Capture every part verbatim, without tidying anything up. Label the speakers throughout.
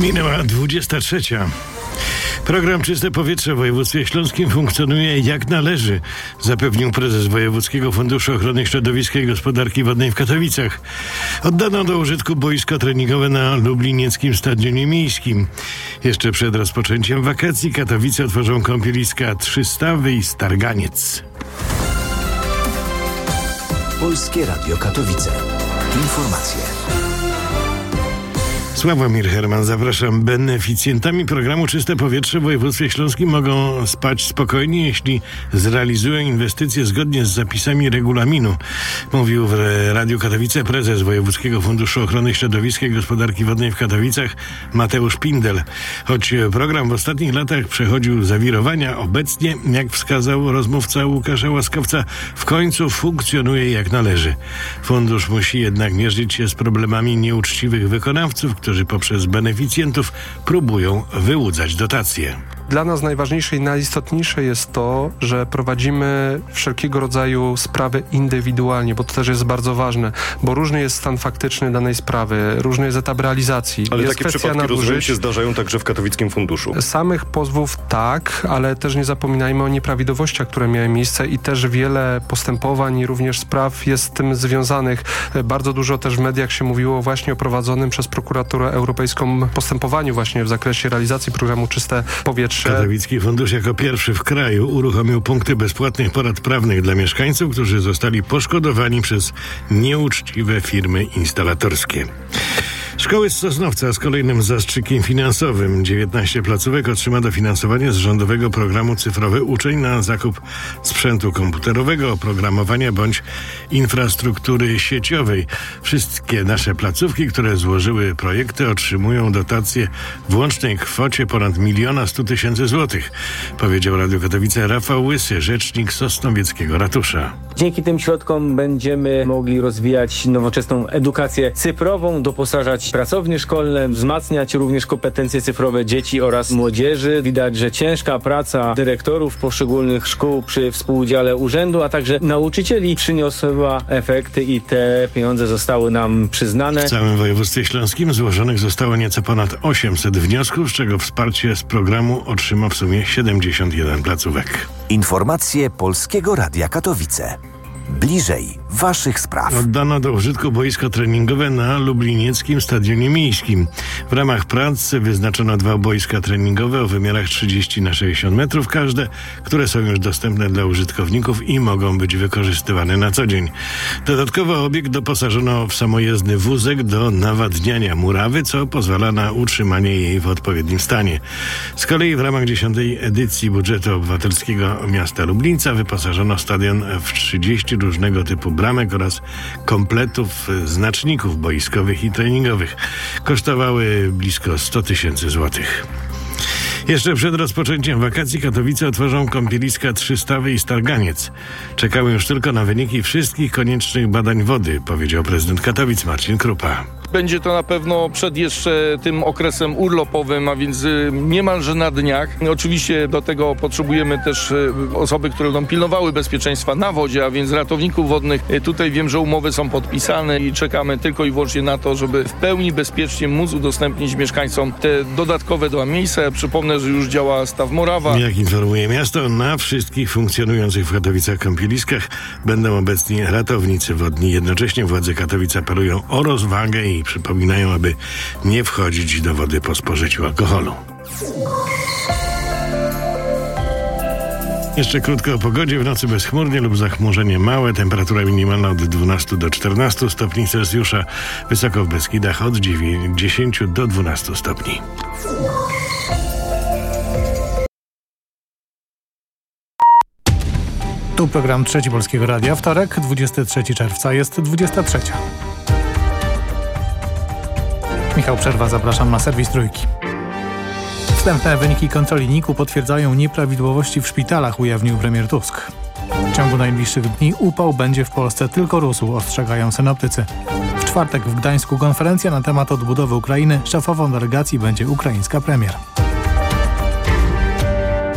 Speaker 1: Minęła dwudziesta trzecia. Program Czyste Powietrze w województwie śląskim funkcjonuje jak należy, zapewnił prezes Wojewódzkiego Funduszu Ochrony Środowiska i Gospodarki Wodnej w Katowicach. Oddano do użytku boisko treningowe na lublinieckim stadionie miejskim. Jeszcze przed rozpoczęciem wakacji Katowice otworzą kąpieliska Trzystawy i Starganiec.
Speaker 2: Polskie Radio Katowice. Informacje.
Speaker 1: Sławomir Herman, zapraszam. Beneficjentami programu Czyste Powietrze w województwie śląskim mogą spać spokojnie, jeśli zrealizują inwestycje zgodnie z zapisami regulaminu. Mówił w Radiu Katowice prezes Wojewódzkiego Funduszu Ochrony Środowiska i Gospodarki Wodnej w Katowicach Mateusz Pindel. Choć program w ostatnich latach przechodził zawirowania, obecnie, jak wskazał rozmówca Łukasza Łaskowca, w końcu funkcjonuje jak należy. Fundusz musi jednak mierzyć się z problemami nieuczciwych wykonawców, którzy którzy poprzez beneficjentów próbują wyłudzać dotacje.
Speaker 3: Dla nas najważniejsze i najistotniejsze jest to, że prowadzimy wszelkiego rodzaju sprawy indywidualnie, bo to też jest bardzo ważne, bo różny jest stan faktyczny danej sprawy, różny jest etap realizacji.
Speaker 4: Ale
Speaker 3: jest
Speaker 4: takie przypadki, rozumiem, się zdarzają także w katowickim funduszu.
Speaker 3: Samych pozwów tak, ale też nie zapominajmy o nieprawidłowościach, które miały miejsce i też wiele postępowań i również spraw jest z tym związanych. Bardzo dużo też w mediach się mówiło właśnie o prowadzonym przez prokuraturę europejską postępowaniu właśnie w zakresie realizacji programu Czyste Powietrze.
Speaker 1: Katowicki Fundusz jako pierwszy w kraju uruchomił punkty bezpłatnych porad prawnych dla mieszkańców, którzy zostali poszkodowani przez nieuczciwe firmy instalatorskie. Szkoły z Sosnowca z kolejnym zastrzykiem finansowym. dziewiętnaście placówek otrzyma dofinansowanie z rządowego programu Cyfrowy Uczeń na zakup sprzętu komputerowego, oprogramowania bądź infrastruktury sieciowej. Wszystkie nasze placówki, które złożyły projekty, otrzymują dotacje w łącznej kwocie ponad miliona stu tysięcy złotych, powiedział Radio Katowice Rafał Łysy, rzecznik sosnowieckiego ratusza.
Speaker 5: Dzięki tym środkom będziemy mogli rozwijać nowoczesną edukację cyfrową, doposażać pracownie szkolne, wzmacniać również kompetencje cyfrowe dzieci oraz młodzieży. Widać, że ciężka praca dyrektorów poszczególnych szkół przy współudziale urzędu, a także nauczycieli przyniosła efekty i te pieniądze zostały nam przyznane.
Speaker 1: W całym województwie śląskim złożonych zostało nieco ponad osiemset wniosków, z czego wsparcie z programu otrzyma w sumie siedemdziesiąt jeden placówek.
Speaker 2: Informacje Polskiego Radia Katowice. Bliżej waszych spraw.
Speaker 1: Oddano do użytku boisko treningowe na lublinieckim stadionie miejskim. W ramach prac wyznaczono dwa boiska treningowe o wymiarach trzydzieści na sześćdziesiąt metrów każde, które są już dostępne dla użytkowników i mogą być wykorzystywane na co dzień. Dodatkowo obiekt doposażono w samojezdny wózek do nawadniania murawy, co pozwala na utrzymanie jej w odpowiednim stanie. Z kolei w ramach dziesiątej edycji budżetu obywatelskiego miasta Lublińca wyposażono stadion w trzydzieści różnego typu bramek oraz kompletów znaczników boiskowych i treningowych. Kosztowały blisko sto tysięcy złotych. Jeszcze przed rozpoczęciem wakacji Katowice otworzą kąpieliska Trzystawy i Starganiec. Czekały już tylko na wyniki wszystkich koniecznych badań wody, powiedział prezydent Katowic Marcin Krupa.
Speaker 6: Będzie to na pewno przed jeszcze tym okresem urlopowym, a więc niemalże na dniach. Oczywiście do tego potrzebujemy też osoby, które będą pilnowały bezpieczeństwa na wodzie, a więc ratowników wodnych. Tutaj wiem, że umowy są podpisane i czekamy tylko i wyłącznie na to, żeby w pełni bezpiecznie móc udostępnić mieszkańcom te dodatkowe dwa miejsca. Przypomnę, że już działa staw Morawa.
Speaker 1: Jak informuje miasto, na wszystkich funkcjonujących w Katowicach kąpieliskach będą obecni ratownicy wodni. Jednocześnie władze Katowic apelują o rozwagę i przypominają, aby nie wchodzić do wody po spożyciu alkoholu. Jeszcze krótko o pogodzie. W nocy bezchmurnie lub zachmurzenie małe. Temperatura minimalna od dwunastu do czternastu stopni Celsjusza. Wysoko w Beskidach od dziesięciu do dwunastu stopni.
Speaker 7: Tu program Trzeci Polskiego Radia. Wtorek, dwudziestego trzeciego czerwca, jest dwudziesta trzecia. Michał Przerwa, zapraszam na serwis Trójki. Wstępne wyniki kontroli N I K-u potwierdzają nieprawidłowości w szpitalach, ujawnił premier Tusk. W ciągu najbliższych dni upał będzie w Polsce tylko rósł, ostrzegają synoptycy. W czwartek w Gdańsku konferencja na temat odbudowy Ukrainy. Szefową delegacji będzie ukraińska premier.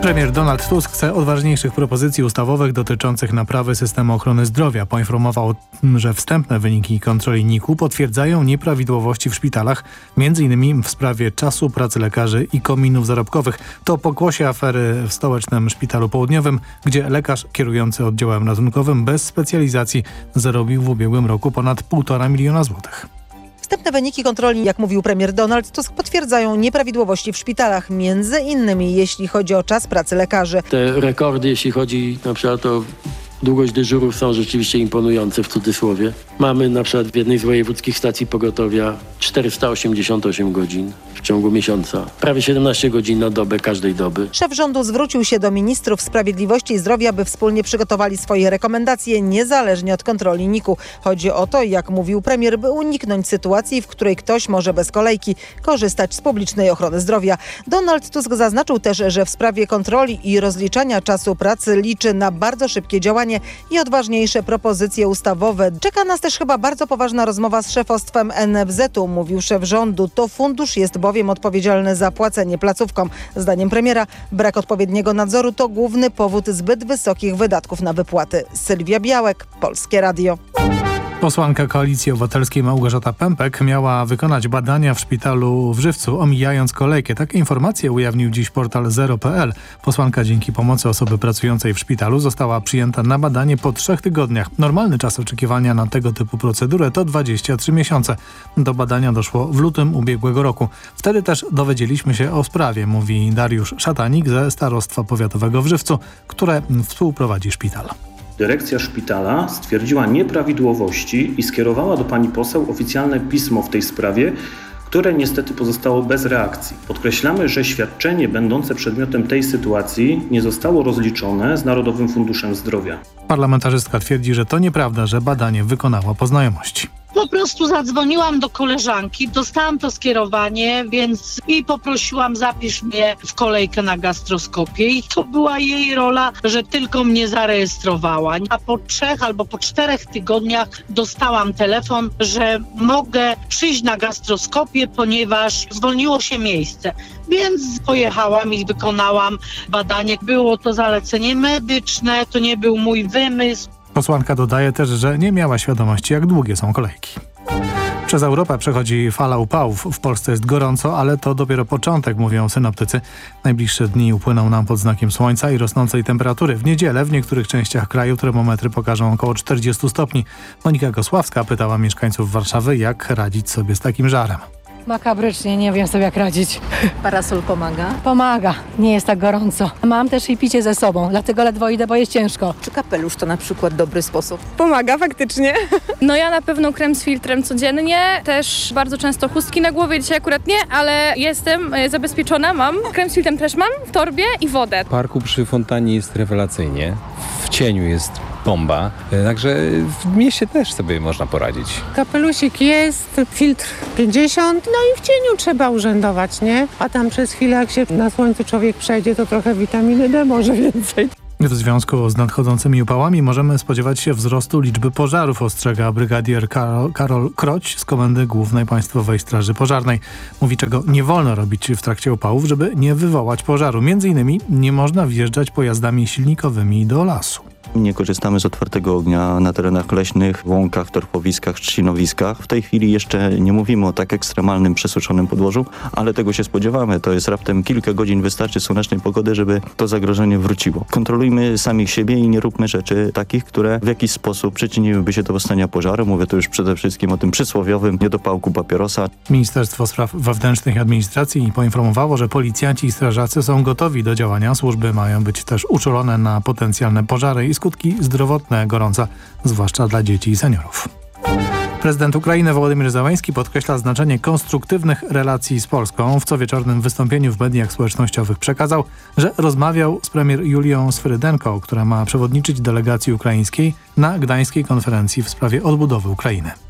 Speaker 7: Premier Donald Tusk chce odważniejszych propozycji ustawowych dotyczących naprawy systemu ochrony zdrowia. Poinformował, że wstępne wyniki kontroli N I K U potwierdzają nieprawidłowości w szpitalach, między innymi w sprawie czasu pracy lekarzy i kominów zarobkowych. To pokłosie afery w stołecznym Szpitalu Południowym, gdzie lekarz kierujący oddziałem ratunkowym bez specjalizacji zarobił w ubiegłym roku ponad półtora miliona złotych.
Speaker 8: Wstępne wyniki kontroli, jak mówił premier Donald Tusk, potwierdzają nieprawidłowości w szpitalach, między innymi jeśli chodzi o czas pracy lekarzy.
Speaker 9: Te rekordy, jeśli chodzi na przykład o długość dyżurów, są rzeczywiście imponujące w cudzysłowie. Mamy na przykład w jednej z wojewódzkich stacji pogotowia czterysta osiemdziesiąt osiem godzin w ciągu miesiąca. Prawie siedemnaście godzin na dobę każdej doby.
Speaker 8: Szef rządu zwrócił się do ministrów sprawiedliwości i zdrowia, by wspólnie przygotowali swoje rekomendacje niezależnie od kontroli N I K U. Chodzi o to, jak mówił premier, by uniknąć sytuacji, w której ktoś może bez kolejki korzystać z publicznej ochrony zdrowia. Donald Tusk zaznaczył też, że w sprawie kontroli i rozliczania czasu pracy liczy na bardzo szybkie działanie i odważniejsze propozycje ustawowe. Czeka nas też chyba bardzo poważna rozmowa z szefostwem N F Z u, mówił szef rządu. To fundusz jest bowiem odpowiedzialny za płacenie placówkom. Zdaniem premiera brak odpowiedniego nadzoru to główny powód zbyt wysokich wydatków na wypłaty. Sylwia Białek, Polskie Radio.
Speaker 7: Posłanka Koalicji Obywatelskiej Małgorzata Pępek miała wykonać badania w szpitalu w Żywcu, omijając kolejkę. Takie informacje ujawnił dziś portal zero kropka pe el. Posłanka dzięki pomocy osoby pracującej w szpitalu została przyjęta na badanie po trzech tygodniach. Normalny czas oczekiwania na tego typu procedurę to dwadzieścia trzy miesiące. Do badania doszło w lutym ubiegłego roku. Wtedy też dowiedzieliśmy się o sprawie, mówi Dariusz Szatanik ze Starostwa Powiatowego w Żywcu, które współprowadzi szpital.
Speaker 10: Dyrekcja szpitala stwierdziła nieprawidłowości i skierowała do pani poseł oficjalne pismo w tej sprawie, które niestety pozostało bez reakcji. Podkreślamy, że świadczenie będące przedmiotem tej sytuacji nie zostało rozliczone z Narodowym Funduszem Zdrowia.
Speaker 7: Parlamentarzystka twierdzi, że to nieprawda, że badanie wykonała po znajomości.
Speaker 11: Po prostu zadzwoniłam do koleżanki, dostałam to skierowanie, więc i poprosiłam, zapisz mnie w kolejkę na gastroskopię i to była jej rola, że tylko mnie zarejestrowała. A po trzech albo po czterech tygodniach dostałam telefon, że mogę przyjść na gastroskopię, ponieważ zwolniło się miejsce. Więc pojechałam i wykonałam badanie. Było to zalecenie medyczne, to nie był mój wymysł.
Speaker 7: Posłanka dodaje też, że nie miała świadomości, jak długie są kolejki. Przez Europę przechodzi fala upałów. W Polsce jest gorąco, ale to dopiero początek, mówią synoptycy. Najbliższe dni upłyną nam pod znakiem słońca i rosnącej temperatury. W niedzielę w niektórych częściach kraju termometry pokażą około czterdzieści stopni. Monika Gosławska pytała mieszkańców Warszawy, jak radzić sobie z takim żarem.
Speaker 12: Makabrycznie, nie wiem sobie jak radzić.
Speaker 13: Parasol pomaga?
Speaker 12: Pomaga, nie jest tak gorąco. Mam też i picie ze sobą, dlatego ledwo idę, bo jest ciężko.
Speaker 13: Czy kapelusz to na przykład dobry sposób?
Speaker 14: Pomaga faktycznie. No ja na pewno krem z filtrem codziennie, też bardzo często chustki na głowie, dzisiaj akurat nie, ale jestem zabezpieczona, mam. Krem z filtrem też mam w torbie i wodę.
Speaker 15: W parku przy fontannie jest rewelacyjnie, w cieniu jest bomba, także w mieście też sobie można poradzić.
Speaker 16: Kapelusik jest, filtr pięćdziesiąt, no i w cieniu trzeba urzędować, nie? A tam przez chwilę, jak się na słońcu człowiek przejdzie, to trochę witaminy D, może więcej.
Speaker 7: W związku z nadchodzącymi upałami możemy spodziewać się wzrostu liczby pożarów, ostrzega brygadier Karol, Karol Kroć z Komendy Głównej Państwowej Straży Pożarnej. Mówi, czego nie wolno robić w trakcie upałów, żeby nie wywołać pożaru. Między innymi nie można wjeżdżać pojazdami silnikowymi do lasu.
Speaker 17: Nie korzystamy z otwartego ognia na terenach leśnych, łąkach, torfowiskach, trzcinowiskach. W tej chwili jeszcze nie mówimy o tak ekstremalnym, przesuszonym podłożu, ale tego się spodziewamy. To jest raptem kilka godzin wystarczy słonecznej pogody, żeby to zagrożenie wróciło. Kontrolujmy samych siebie i nie róbmy rzeczy takich, które w jakiś sposób przyczyniłyby się do powstania pożaru. Mówię tu już przede wszystkim o tym przysłowiowym niedopałku papierosa.
Speaker 7: Ministerstwo Spraw Wewnętrznych i Administracji poinformowało, że policjanci i strażacy są gotowi do działania. Służby mają być też uczulone na potencjalne pożary i skutki zdrowotne gorąca, zwłaszcza dla dzieci i seniorów. Prezydent Ukrainy Wołodymyr Zełenski podkreśla znaczenie konstruktywnych relacji z Polską. W cowieczornym wystąpieniu w mediach społecznościowych przekazał, że rozmawiał z premier Julią Swyrydenko, która ma przewodniczyć delegacji ukraińskiej na gdańskiej konferencji w sprawie odbudowy Ukrainy.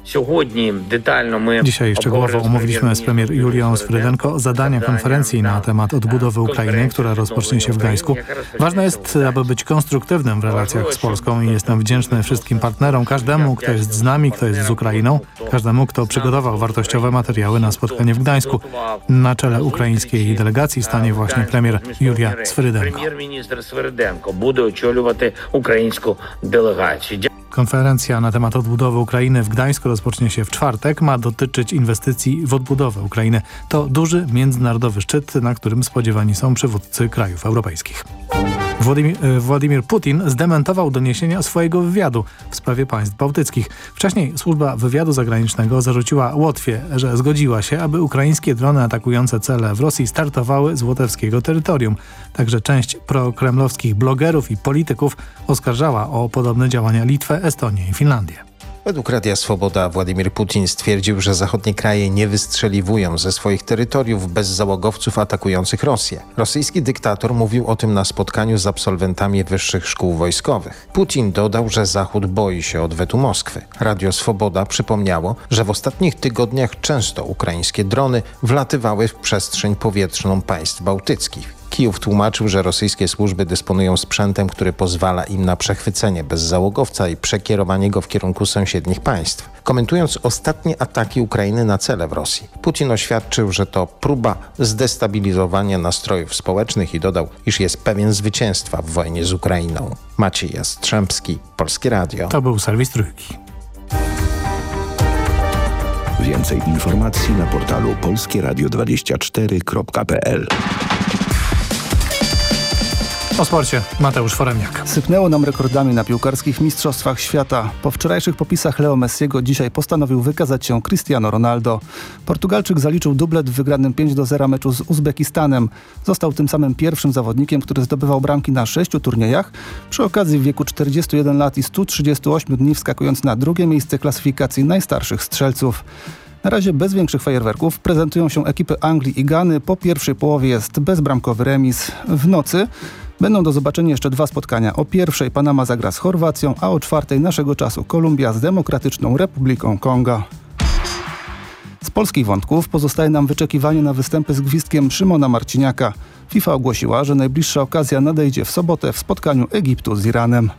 Speaker 7: Dzisiaj szczegółowo omówiliśmy z premier Julią Sfrydenko zadania konferencji na temat odbudowy Ukrainy, która rozpocznie się w Gdańsku. Ważne jest, aby być konstruktywnym w relacjach z Polską i jestem wdzięczny wszystkim partnerom, każdemu, kto jest z nami, kto jest z Ukrainą, każdemu, kto przygotował wartościowe materiały na spotkanie w Gdańsku. Na czele ukraińskiej delegacji stanie właśnie premier Julia Sfrydenko. Konferencja na temat odbudowy Ukrainy w Gdańsku rozpocznie się w czwartek. Ma dotyczyć inwestycji w odbudowę Ukrainy. To duży międzynarodowy szczyt, na którym spodziewani są przywódcy krajów europejskich. Władimir, Władimir Putin zdementował doniesienia swojego wywiadu w sprawie państw bałtyckich. Wcześniej służba wywiadu zagranicznego zarzuciła Łotwie, że zgodziła się, aby ukraińskie drony atakujące cele w Rosji startowały z łotewskiego terytorium. Także część prokremlowskich blogerów i polityków oskarżała o podobne działania Litwę, Estonię i Finlandię.
Speaker 18: Według Radia Swoboda Władimir Putin stwierdził, że zachodnie kraje nie wystrzeliwują ze swoich terytoriów bez załogowców atakujących Rosję. Rosyjski dyktator mówił o tym na spotkaniu z absolwentami wyższych szkół wojskowych. Putin dodał, że Zachód boi się odwetu Moskwy. Radio Swoboda przypomniało, że w ostatnich tygodniach często ukraińskie drony wlatywały w przestrzeń powietrzną państw bałtyckich. Kijów tłumaczył, że rosyjskie służby dysponują sprzętem, który pozwala im na przechwycenie bezzałogowca i przekierowanie go w kierunku sąsiednich państw. Komentując ostatnie ataki Ukrainy na cele w Rosji, Putin oświadczył, że to próba zdestabilizowania nastrojów społecznych i dodał, iż jest pewien zwycięstwa w wojnie z Ukrainą. Maciej Jastrzębski, Polskie Radio.
Speaker 7: To był serwis Trójki.
Speaker 19: Więcej informacji na portalu polskie radio dwadzieścia cztery kropka p l.
Speaker 7: O sporcie Mateusz Foremniak.
Speaker 20: Sypnęło nam rekordami na piłkarskich mistrzostwach świata. Po wczorajszych popisach Leo Messiego dzisiaj postanowił wykazać się Cristiano Ronaldo. Portugalczyk zaliczył dublet w wygranym pięć do zera meczu z Uzbekistanem. Został tym samym pierwszym zawodnikiem, który zdobywał bramki na sześciu turniejach. Przy okazji w wieku czterdziestu jeden lat i stu trzydziestu ośmiu dni wskakując na drugie miejsce klasyfikacji najstarszych strzelców. Na razie bez większych fajerwerków prezentują się ekipy Anglii i Gany. Po pierwszej połowie jest bezbramkowy remis. W nocy będą do zobaczenia jeszcze dwa spotkania. O pierwszej Panama zagra z Chorwacją, a o czwartej naszego czasu Kolumbia z Demokratyczną Republiką Konga. Z polskich wątków pozostaje nam wyczekiwanie na występy z gwizdkiem Szymona Marciniaka. FIFA ogłosiła, że najbliższa okazja nadejdzie w sobotę w spotkaniu Egiptu z Iranem.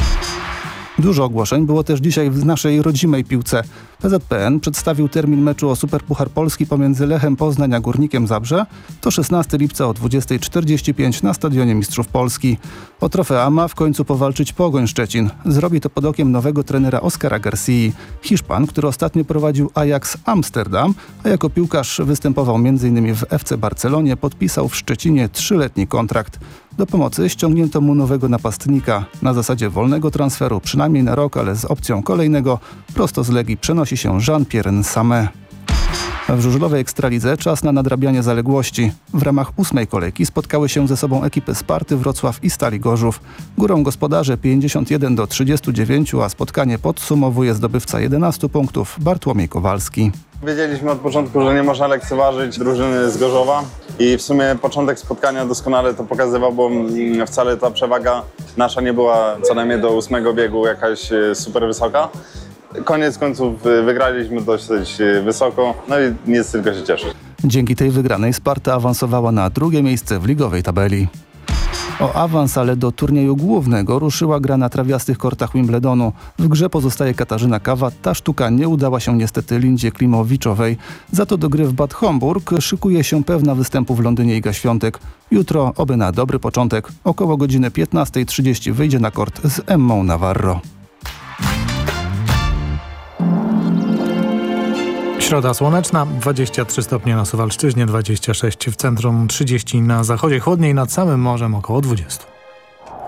Speaker 20: Dużo ogłoszeń było też dzisiaj w naszej rodzimej piłce. P Z P N przedstawił termin meczu o Superpuchar Polski pomiędzy Lechem Poznań a Górnikiem Zabrze. To szesnastego lipca o dwudziestej czterdzieści pięć na Stadionie Mistrzów Polski. O trofea ma w końcu powalczyć Pogoń Szczecin. Zrobi to pod okiem nowego trenera Oscara Garcii. Hiszpan, który ostatnio prowadził Ajax Amsterdam, a jako piłkarz występował między innymi w F C Barcelonie, podpisał w Szczecinie trzyletni kontrakt. Do pomocy ściągnięto mu nowego napastnika. Na zasadzie wolnego transferu, przynajmniej na rok, ale z opcją kolejnego, prosto z Legii przenosi się Jean-Pierre Nsame. W żużlowej Ekstralidze czas na nadrabianie zaległości. W ramach ósmej kolejki spotkały się ze sobą ekipy Sparty Wrocław i Stali Gorzów. Górą gospodarze pięćdziesiąt jeden do trzydziestu dziewięciu, a spotkanie podsumowuje zdobywca jedenastu punktów Bartłomiej Kowalski.
Speaker 21: Wiedzieliśmy od początku, że nie można lekceważyć drużyny z Gorzowa i w sumie początek spotkania doskonale to pokazywał, bo wcale ta przewaga nasza nie była co najmniej do ósmego biegu jakaś super wysoka. Koniec końców wygraliśmy dosyć wysoko, no i nic tylko się cieszyć.
Speaker 20: Dzięki tej wygranej Sparta awansowała na drugie miejsce w ligowej tabeli. O awans, ale do turnieju głównego ruszyła gra na trawiastych kortach Wimbledonu. W grze pozostaje Katarzyna Kawa. Ta sztuka nie udała się niestety Lindzie Klimowiczowej. Za to do gry w Bad Homburg szykuje się pewna występu w Londynie Iga Świątek. Jutro, oby na dobry początek, około godziny piętnastej trzydzieści wyjdzie na kort z Emmą Navarro.
Speaker 7: Środa słoneczna, dwadzieścia trzy stopnie na Suwalszczyźnie, dwadzieścia sześć w centrum, trzydzieści na zachodzie, chłodniej nad samym morzem, około dwadzieścia.